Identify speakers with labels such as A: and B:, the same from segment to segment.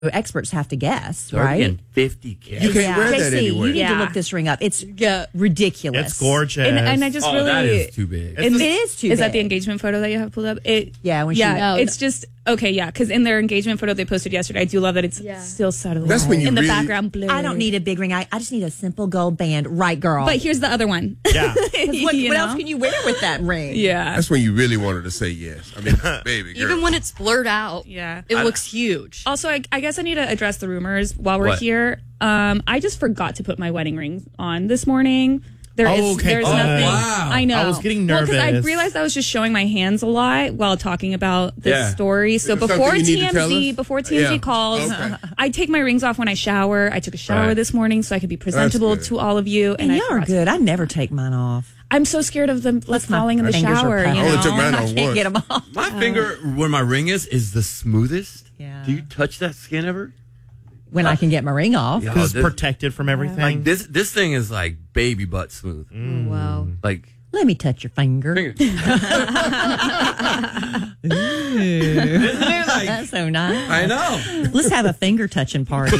A: experts have to guess,
B: They're
A: right?
B: getting 50K.
C: You can't wear that
A: JC,
C: anywhere.
A: you need to
D: Yeah.
A: look this ring up. It's ridiculous.
E: It's gorgeous.
D: And I just really.
B: that is too big.
A: It is too
D: Is that the
A: big.
D: engagement photo that you have pulled up?
A: Yeah, when she-
D: yeah,
A: No,
D: it's just okay. Yeah, because in their engagement photo they posted yesterday, I do love that it's still subtly.
C: That's when you
D: in the
C: really-
D: background blue.
A: I don't need a big ring. I just need a simple gold band, right, girl?
D: But here's the other one.
E: Yeah.
A: what
D: you
A: else
D: know?
A: can you wear with that ring?
D: Yeah.
C: That's when you really wanted to say yes. I mean, baby girl.
F: Even when it's blurred out,
D: Yeah.
F: it looks huge.
D: Also, I guess I need to address the rumors while we're
B: What?
D: here. I just forgot to put my wedding ring on this morning. There's
E: Okay. Oh,
D: nothing.
B: wow.
D: I know.
E: I was getting
D: because I
E: nervous.
D: realized I was just showing my hands a lot while talking about this
B: Yeah.
D: story. So
C: Is there
D: before
C: something you need to tell
D: TMZ,
C: us?
D: before TMZ
C: Yeah.
D: calls,
C: Okay.
D: I take my rings off when I shower. I took a shower
B: Right.
D: this morning so I could be presentable
C: good.
D: to all of you.
A: And
D: I
A: y'all are
D: forgot to-
A: good. I never take mine off.
D: I'm so scared of them like falling in the
A: fingers are
D: shower.
A: powerful.
D: You
C: I only
D: know?
C: took mine
A: I
C: off
A: can't
C: once.
A: get them off.
B: My finger, where my ring is the smoothest.
A: Yeah.
B: Do you touch that skin ever?
A: When I can get my ring off.
B: Yeah.
E: Because
B: this-
E: protected from everything.
B: Like this thing is like baby butt smooth.
F: Wow.
B: Like
A: Let me touch your finger.
B: finger. Isn't it like?
A: That's so nice.
B: I know.
A: Let's have a finger touching party.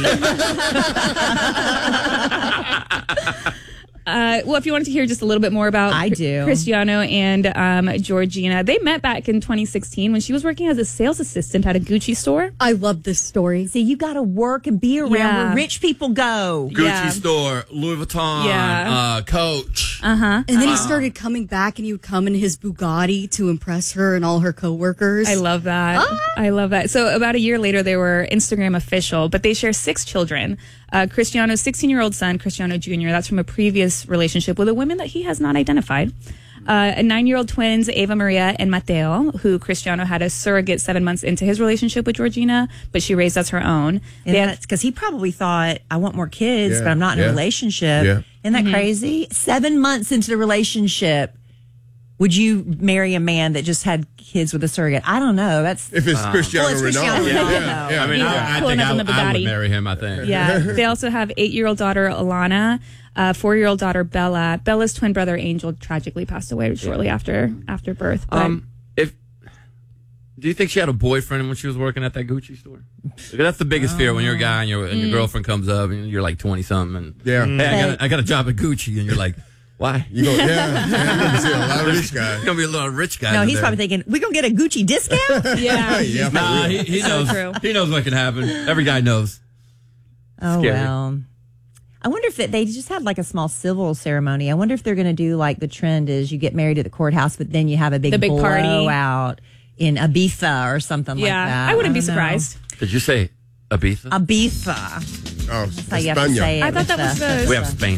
D: Well, if you wanted to hear just a little bit more about
A: I do.
D: Cristiano and Georgina, they met back in 2016 when she was working as a sales assistant at a Gucci store.
F: I love this story.
A: See, you got to work and be around
D: Yeah.
A: where rich people go.
B: Gucci
D: Yeah.
B: store, Louis Vuitton,
D: Yeah.
B: Coach.
F: And then he started coming back and he would come in his Bugatti to impress her and all her coworkers.
D: I love that. I love that. So about a year later, they were Instagram official, but they share 6 children. Cristiano's 16-year-old son, Cristiano Jr., that's from a previous relationship with a woman that he has not identified. A 9-year-old twins, Eva Maria and Mateo, who Cristiano had a surrogate 7 months into his relationship with Georgina, but she raised as her own.
A: And
D: They have-
A: that's because he probably thought, I want more kids,
C: Yeah,
A: but I'm not in a
C: yeah,
A: relationship.
C: yeah.
A: Isn't that crazy? 7 months into the relationship, would you marry a man that just had kids with a surrogate? I don't know. That's
C: If it's Cristiano
A: Well, it's Cristiano
C: Ronaldo.
A: Ronaldo.
C: Yeah.
B: I mean, I
D: Pulling
B: think
D: up in the
B: I would
D: Bugatti.
B: marry him. I think.
D: Yeah. They also have 8-year-old daughter Alana, 4-year-old daughter Bella. Bella's twin brother Angel tragically passed away shortly after birth. But
B: Do you think she had a boyfriend when she was working at that Gucci store? Because that's the biggest fear when you're a guy and your girlfriend comes up and you're like 20 something and
C: Yeah.
B: hey, I got a job at Gucci and you're like, why?
C: You go, yeah. I'm going to see a lot of rich guys.
B: There's gonna be a lot of rich guys.
A: no.
B: in
A: He's
B: there.
A: probably thinking, we gonna get a Gucci discount?
D: yeah.
C: Yeah, for
B: Nah,
C: real.
B: he knows.
D: true.
B: He knows what can happen. Every guy knows.
A: Oh
B: Scary.
A: well. I wonder if they just had like a small civil ceremony. I wonder if they're going to do like the trend is you get married at the courthouse, but then you have a big
D: party.
A: blowout in Ibiza or something like
D: Yeah.
A: that.
D: I wouldn't be
A: don't know.
D: surprised.
B: Did you say Ibiza?
A: Ibiza.
C: Oh,
A: That's how you have to say it.
D: I thought that was the.
B: We have Spain.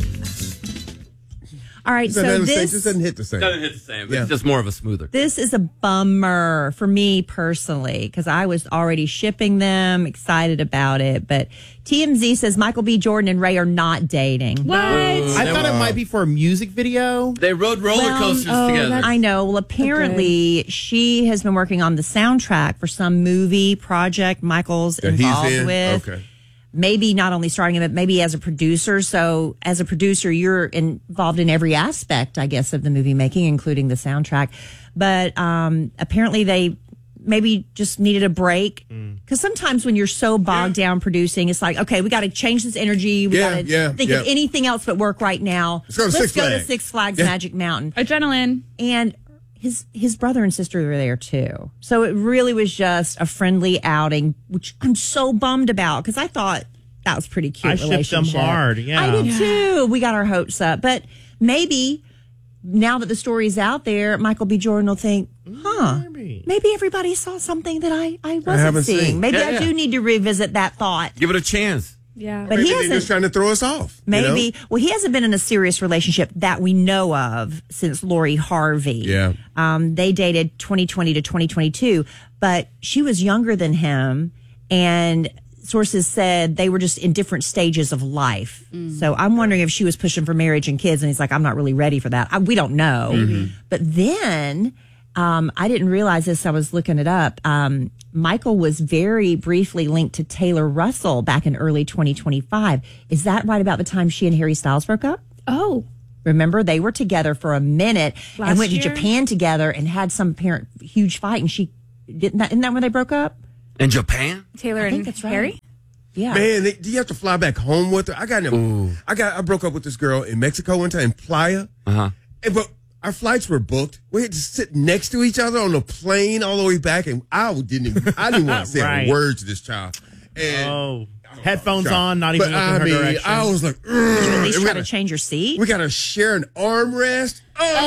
A: All right, so
C: This doesn't hit the same.
B: Doesn't hit the same. But
C: Yeah.
B: It's just more of a smoother.
A: This is a bummer for me personally because I was already shipping them, excited about it. But TMZ says Michael B. Jordan and Ray are not dating.
D: What?
E: I thought it might be for a music video.
B: They rode roller coasters together.
A: I know. Well, apparently she has been working on the soundtrack for some movie project Michael's
C: That he's
A: involved
C: in?
A: with.
C: Okay.
A: Maybe not only starring him, but maybe as a producer. So as a producer, you're involved in every aspect, I guess, of the movie making, including the soundtrack. But apparently they maybe just needed a break. Because sometimes when you're so bogged down producing, it's like, okay, we got to change this energy. We got to think of anything else but work right now.
C: Let's go to Six Flags.
A: Six Flags
C: Yeah.
A: Magic Mountain.
D: Adrenaline.
A: And his brother and sister were there too. So it really was just a friendly outing, which I'm so bummed about because I thought that was pretty cute.
E: I shipped them
A: relationship.
E: hard, yeah.
A: I did too. We got our hopes up, but maybe now that the story's out there, Michael B. Jordan will think, maybe everybody saw something that I wasn't
C: haven't
A: seeing.
C: seen.
A: Maybe
B: Yeah,
A: I
B: yeah.
A: do need to revisit that thought.
B: Give it a chance.
D: Yeah.
A: But
C: Maybe
A: he
C: they're
A: hasn't.
C: just trying to throw us off.
A: Maybe.
C: You know?
A: Well, he hasn't been in a serious relationship that we know of since Lori Harvey.
C: Yeah.
A: They dated 2020 to 2022, but she was younger than him, and sources said they were just in different stages of life. So I'm wondering if she was pushing for marriage and kids, and he's like, I'm not really ready for that. We don't know. But then I didn't realize this. I was looking it up. Michael was very briefly linked to Taylor Russell back in early 2025. Is that right about the time she and Harry Styles broke up?
D: Oh.
A: Remember, they were together for a minute and
D: Last
A: went
D: year?
A: to Japan together and had some apparent huge fight. And she didn't. Isn't that when they broke up?
B: In Japan?
D: Taylor
A: think
D: and
A: that's right.
D: Harry?
A: Yeah.
C: Man, do you have to fly back home with her? I broke up with this girl in Mexico one time in Playa.
B: Uh-huh.
C: But our flights were booked. We had to sit next to each other on the plane all the way back, and I didn't want to say
E: Right.
C: a word to this child. And
E: Oh, headphones on, not even
C: but
E: looking her direction.
C: I was like,
A: Did you at least
C: we
A: try
C: gotta-
A: to change your seat?
C: we got to share an armrest.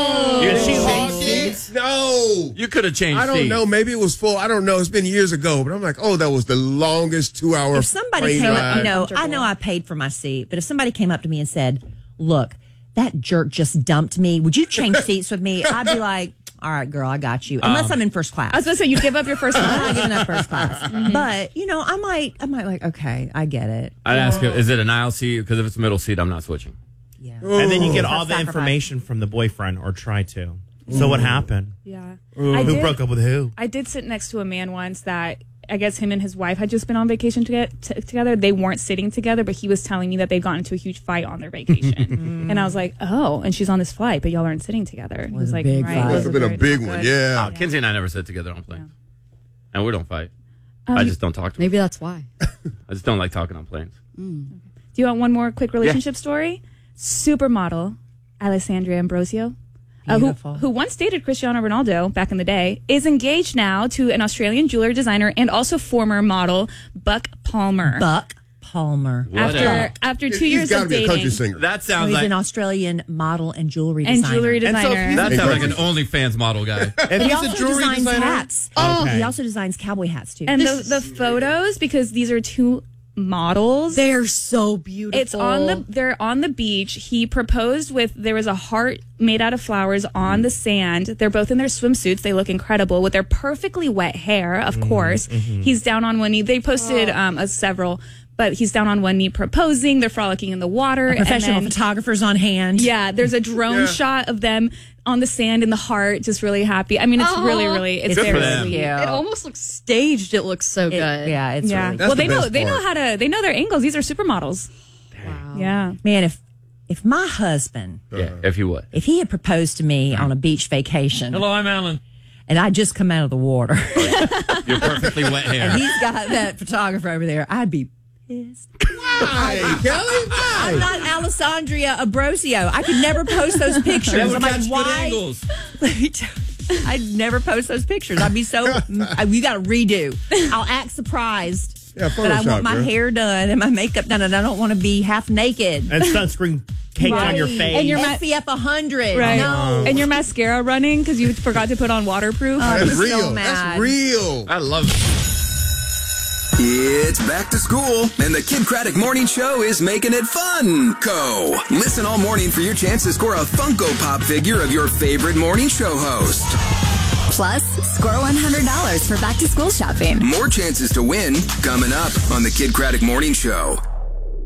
E: She
C: Shit. No.
B: You could have changed
C: I don't
B: seats.
C: know. Maybe it was full. I don't know. It's been years ago, but I'm like, oh, that was the longest 2-hour.
A: If somebody
C: plane
A: came
C: ride.
A: up, I know I paid for my seat, but if somebody came up to me and said, "Look, that jerk just dumped me. Would you change seats with me?" I'd be like, "All right, girl, I got you." Unless I'm in first class.
D: I was going to say, you give up your first
A: I'm
D: one.
A: not giving up first class. But I might like, okay, I get it.
B: I'd ask her, is it an aisle seat? Because if it's a middle seat, I'm not switching.
A: Yeah.
E: And then you get
A: That's
E: all the
A: sacrifice.
E: information from the boyfriend, or try to. So what happened?
D: Yeah.
E: Who broke up with who?
D: I did sit next to a man once that I guess him and his wife had just been on vacation together. They weren't sitting together, but he was telling me that they got into a huge fight on their vacation. And I was like, oh, and she's on this flight, but y'all aren't sitting together. He was
A: a
D: like,
A: big
D: right.
A: fight.
D: it was
C: Must have been a
D: very-
C: big
D: not
C: one.
D: good.
C: Yeah.
B: Kinsey and I never sit together on planes. And we don't fight. I just don't talk to her.
F: Maybe that's why.
B: I just don't like talking on planes.
D: Do you want one more quick relationship story? Supermodel Alessandria Ambrosio,
A: Beautiful.
D: who once dated Cristiano Ronaldo back in the day, is engaged now to an Australian jewelry designer and also former model Buck Palmer.
A: Buck Palmer.
B: Whatever.
D: After 2
C: He's
D: years
C: got to
D: of
C: be a country
D: dating
C: singer.
B: That
A: So
B: sounds
A: he's
B: like
A: an Australian model and jewelry
D: and
A: designer.
D: jewelry
E: And so
D: designer.
E: if
B: that sounds like an OnlyFans model guy.
E: If
A: He
E: he's
A: also
E: a jewelry
A: designs
E: designer,
A: hats.
E: Okay.
A: He also designs cowboy hats too.
D: and the photos, because these are two models.
F: They're so beautiful.
D: It's they're on the beach. He proposed there was a heart made out of flowers on the sand. They're both in their swimsuits. They look incredible with their perfectly wet hair, of course. He's down on one knee. They posted several, but he's down on one knee proposing. They're frolicking in the water.
A: Professional
D: and then,
A: photographers on hand.
D: yeah, there's a drone shot of them on the sand in the heart, just really happy. I mean, it's really, it's
B: Good for
D: very
B: them.
D: sweet.
A: Cute.
F: It almost looks staged. It looks so good.
A: Yeah, it's
D: Yeah.
A: really
C: That's
D: Well,
C: the
D: they know
C: best part.
D: they know their angles. These are supermodels.
F: Wow.
D: Yeah.
A: Man, if my husband,
B: Yeah, if you would.
A: if he had proposed to me on a beach vacation,
B: Hello, I'm Alan.
A: and I just come out of the water,
B: Your perfectly wet hair.
A: and he's got that photographer over there, I'd be pissed.
C: Hey, Kelly.
A: I'm not Alessandria Ambrosio. I could never post those pictures.
B: That would
A: I'm like,
B: catch good
A: why?
B: angles.
A: I'd never post those pictures. I'd be so. You got to redo. I'll act surprised.
C: Yeah,
A: But I
C: Photoshop,
A: want my
C: girl.
A: hair done and my makeup done, and I don't want to be half naked.
E: and sunscreen caked on your
A: Right.
E: face.
D: And your
A: SPF 100.
D: Right.
A: No.
D: And your mascara running because you forgot to put on waterproof.
A: I'm
C: That's
A: so
C: real.
A: mad.
C: That's real.
B: I love it.
G: It's back to school, and the Kid Craddock Morning Show is making it fun. Go! Listen all morning for your chance to score a Funko Pop figure of your favorite morning show host.
H: Plus, score $100 for back to school shopping.
G: More chances to win coming up on the Kid Craddock Morning Show.